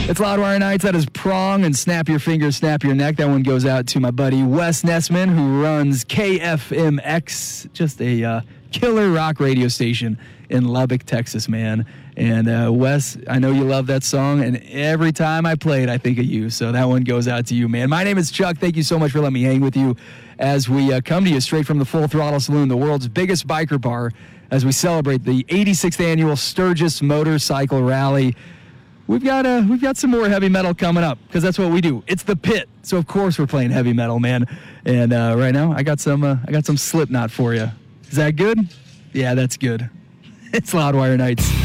It's Loudwire Nights. That is Prong and Snap Your Fingers, Snap Your Neck. That one goes out to my buddy Wes Nessman, who runs KFMX, just a killer rock radio station in Lubbock, Texas, man. And Wes, I know you love that song, and every time I play it, I think of you. So that one goes out to you, man. My name is Chuck. Thank you so much for letting me hang with you as we come to you straight from the Full Throttle Saloon, the world's biggest biker bar, as we celebrate the 86th annual Sturgis Motorcycle Rally. We've got some more heavy metal coming up, because that's what we do. It's the pit, so of course we're playing heavy metal, man. And right now, I got some Slipknot for you. Is that good? Yeah, that's good. It's Loudwire Nights.